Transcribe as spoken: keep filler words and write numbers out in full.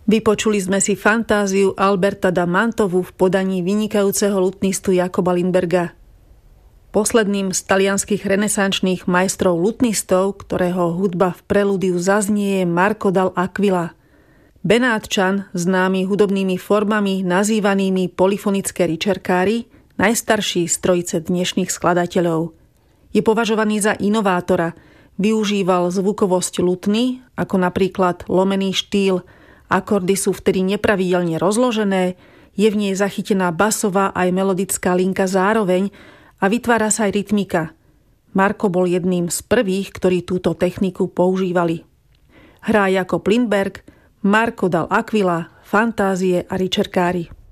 Vypočuli sme si fantáziu Alberta da Mantovu v podaní vynikajúceho lutnistu Jakoba Lindberga. Posledným z talianskych renesančných majstrov lutnistov, ktorého hudba v prelúdiu zaznie, je Marco dall'Aquila. Benátčan, známy hudobnými formami nazývanými polifonické ričerkári, najstarší z trojice dnešných skladateľov. Je považovaný za inovátora, využíval zvukovosť lutny, ako napríklad lomený štýl. Akordy sú vtedy nepravidelne rozložené, je v nej zachytená basová aj melodická linka zároveň a vytvára sa aj rytmika. Marco bol jedným z prvých, ktorí túto techniku používali. Hrá Jakob Lindberg, Marco dall'Aquila, fantázie a ričerkári.